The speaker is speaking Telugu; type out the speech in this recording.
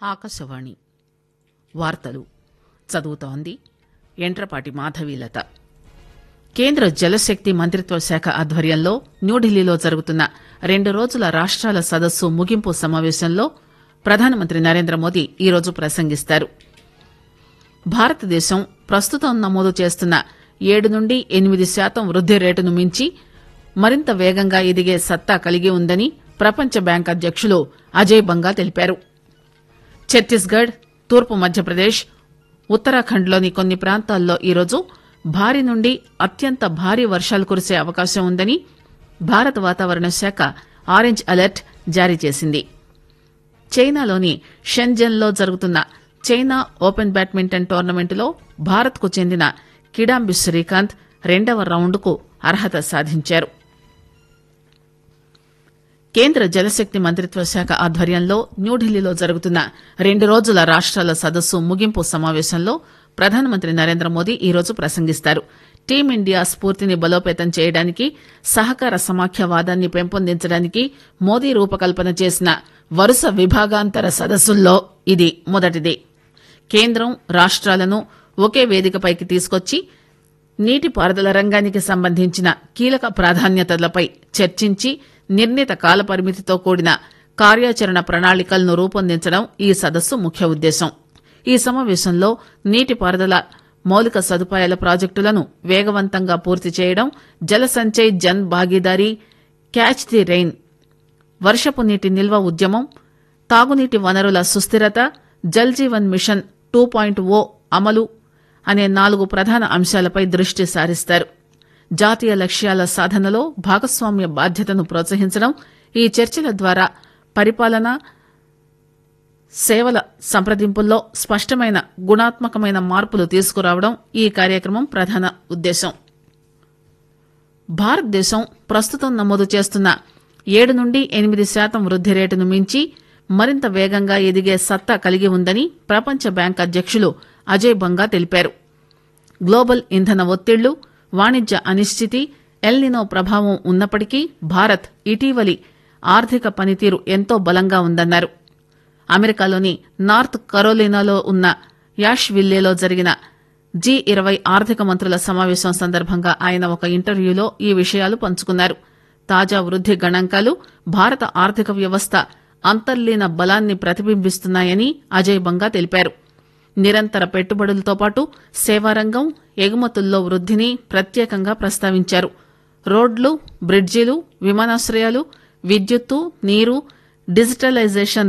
ఆకాశవాణి వార్తలు చదువుతోంది ఎంట్రపాటి మాధవీలత. కేంద్ర జలశక్తి మంత్రిత్వ శాఖ ఆధ్వర్యంలో న్యూఢిల్లీలో జరుగుతున్న 2 రోజుల రాష్టాల సదస్సు ముగింపు సమావేశంలో ప్రధానమంత్రి నరేంద్రమోదీ ఈరోజు ప్రసంగిస్తారు. భారతదేశం ప్రస్తుతం నమోదు చేస్తున్న 7-8% వృద్ది రేటును మించి మరింత వేగంగా ఎదిగే సత్తా కలిగి ఉందని ప్రపంచ బ్యాంక్ అధ్యకులు అజయ్ బంగా తెలిపారు. ఛత్తీస్గఢ్, తూర్పు మధ్యప్రదేశ్, ఉత్తరాఖండ్లోని కొన్ని ప్రాంతాల్లో ఈరోజు భారీ నుండి అత్యంత భారీ వర్షాలు కురిసే అవకాశం ఉందని భారత వాతావరణ శాఖ ఆరెంజ్ అలర్ట్ జారీ చేసింది. చైనాలోని షెన్జెన్లో జరుగుతున్న చైనా ఓపెన్ బ్యాడ్మింటన్ టోర్నమెంటులో భారత్కు చెందిన కిడాంబి శ్రీకాంత్ 2వ రౌండ్కు అర్హత సాధించారు. కేంద్ర జలశక్తి మంత్రిత్వ శాఖ ఆధ్వర్యంలో న్యూఢిల్లీలో జరుగుతున్న 2 రోజుల రాష్టాల సదస్సు ముగింపు సమావేశంలో ప్రధానమంత్రి నరేంద్రమోదీ ఈరోజు ప్రసంగిస్తారు. టీమిండియా స్ఫూర్తిని బలోపేతం చేయడానికి, సహకార సమాఖ్యవాదాన్ని పెంపొందించడానికి మోదీ రూపకల్పన చేసిన వరుస విభాగాంతర సదస్సుల్లో ఇది మొదటిది. కేంద్రం రాష్టాలను ఒకే వేదికపైకి తీసుకొచ్చి నీటిపారుదల రంగానికి సంబంధించిన కీలక ప్రాధాన్యతలపై చర్చించి నిర్ణీత కాలపరిమితితో కూడిన కార్యాచరణ ప్రణాళికలను రూపొందించడం ఈ సదస్సు ముఖ్య ఉద్దేశం. ఈ సమావేశంలో నీటిపారుదల మౌలిక సదుపాయాల ప్రాజెక్టులను వేగవంతంగా పూర్తి చేయడం, జల Sanchay Jan Bhagidari, catch the rain, వర్షపు నీటి నిల్వ ఉద్యమం, తాగునీటి వనరుల సుస్థిరత, జల్ జీవన్ మిషన్ 2.0 అమలు అనే 4 ప్రధాన అంశాలపై దృష్టి సారిస్తారు. జాతీయ లక్ష్యాల సాధనలో భాగస్వామ్య బాధ్యతను ప్రోత్సహించడం, ఈ చర్చల ద్వారా పరిపాలన, సేవల సంప్రదింపుల్లో స్పష్టమైన గుణాత్మకమైన మార్పులు తీసుకురావడం ఈ కార్యక్రమం ప్రధాన ఉద్దేశం. భారతదేశం ప్రస్తుతం నమోదు చేస్తున్న 7-8% వృద్ది రేటును మించి మరింత వేగంగా ఎదిగే సత్తా కలిగి ఉందని ప్రపంచ బ్యాంక్ అధ్యకులు అజయ్ బంగా తెలిపారు. గ్లోబల్ ఇంధన ఒత్తిళ్లు, వాణిజ్య అనిశ్చితి, ఎల్నినో ప్రభావం ఉన్నప్పటికీ భారత్ ఇటీవలి ఆర్థిక పనితీరు ఎంతో బలంగా ఉందన్నారు. అమెరికాలోని నార్త్ కరోలినాలో ఉన్న యాష్విల్లేలో జరిగిన G20 ఆర్థిక మంత్రుల సమావేశం సందర్భంగా ఆయన ఒక ఇంటర్వ్యూలో ఈ విషయాలు పంచుకున్నారు. తాజా వృద్ది గణాంకాలు భారత ఆర్థిక వ్యవస్థ అంతర్లీన బలాన్ని ప్రతిబింబిస్తున్నాయని అజయ్ బంగా తెలిపారు. నిరంతర పెట్టుబడులతో పాటు సేవారంగం, ఎగుమతుల్లో వృద్దిని ప్రత్యేకంగా ప్రస్తావించారు. రోడ్లు, బ్రిడ్జిలు, విమానాశ్రయాలు, విద్యుత్తు, నీరు, డిజిటలైజేషన్